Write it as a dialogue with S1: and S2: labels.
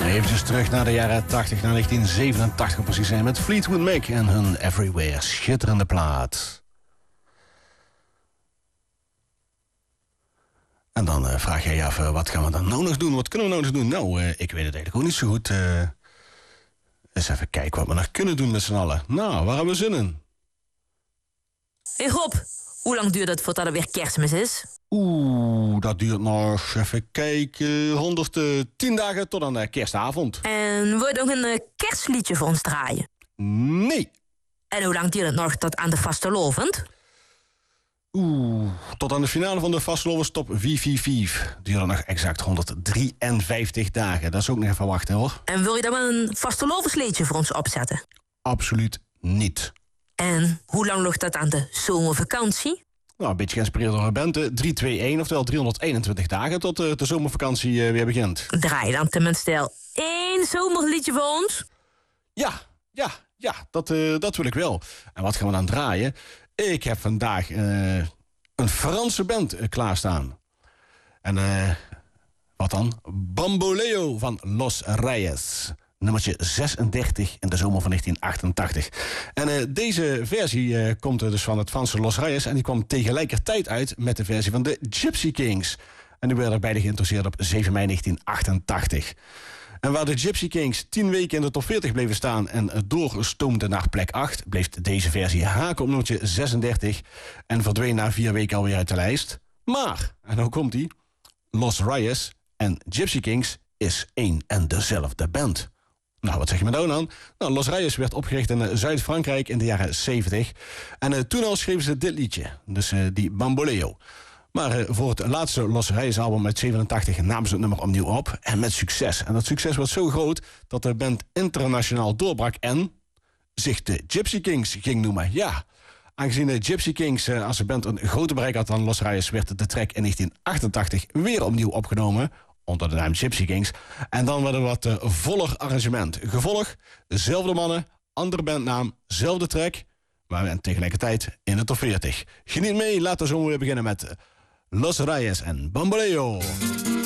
S1: Eventjes terug naar de jaren 80, naar 1987 precies zijn, met Fleetwood Mac en hun Everywhere. Schitterende plaat. En dan vraag jij je af, wat gaan we dan nou nog doen? Wat kunnen we nou nog doen? Nou, ik weet het eigenlijk ook niet zo goed. Eens even kijken wat we nog kunnen doen met z'n allen. Nou, waar hebben we zin in?
S2: Hé Rob, hoe lang duurt het voordat er weer Kerstmis is?
S1: Dat duurt nog, even kijken, 110 dagen tot aan kerstavond.
S2: En wil je nog een kerstliedje voor ons draaien?
S1: Nee.
S2: En hoe lang duurt het nog tot aan de vastelovend?
S1: Tot aan de finale van de vastelovendstop 445 duurt nog exact 153 dagen. Dat is ook nog even wachten, hoor.
S2: En wil je dan wel een vastelovensliedje voor ons opzetten?
S1: Absoluut niet.
S2: En hoe lang ligt dat aan de zomervakantie?
S1: Nou, een beetje geïnspireerd door een band. 321, oftewel 321 dagen tot de zomervakantie weer begint.
S2: Draai je dan tenminste al 1 zomerliedje voor ons?
S1: Ja, dat wil ik wel. En wat gaan we dan draaien? Ik heb vandaag een Franse band klaarstaan. En wat dan? Bamboleo van Los Reyes. Nummertje 36 in de zomer van 1988. En deze versie komt dus van het Franse Los Reyes. En die kwam tegelijkertijd uit met de versie van de Gypsy Kings. En die werden er beide geïntroduceerd op 7 mei 1988. En waar de Gypsy Kings 10 weken in de top 40 bleven staan en doorstoomden naar plek 8... bleef deze versie haken op nummertje 36... en verdween na 4 weken alweer uit de lijst. Maar, en nou komt ie, Los Reyes en Gypsy Kings is één en dezelfde band. Nou, wat zeg je me nou aan? Nou, Los Reyes werd opgericht in Zuid-Frankrijk in de jaren 70. En toen al schreven ze dit liedje, dus die Bamboleo. Maar voor het laatste Los Reyes album uit 87 namen ze het nummer opnieuw op. En met succes. En dat succes was zo groot dat de band internationaal doorbrak en zich de Gypsy Kings ging noemen. Ja, aangezien de Gypsy Kings als de band een groter bereik had dan Los Reyes, werd de track in 1988 weer opnieuw opgenomen onder de naam Gypsy Kings. En dan werd er wat voller arrangement. Gevolg, dezelfde mannen, andere bandnaam, zelfde track, maar tegelijkertijd in de top 40. Geniet mee, laten we zo weer beginnen met Los Reyes en Bamboleo.